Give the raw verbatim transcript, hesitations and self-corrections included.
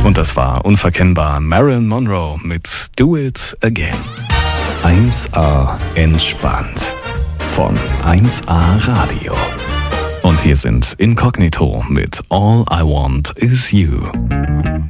Und das war unverkennbar Marilyn Monroe mit Do It Again. eins A entspannt von eins A Radio. Und hier sind Inkognito mit All I Want Is You.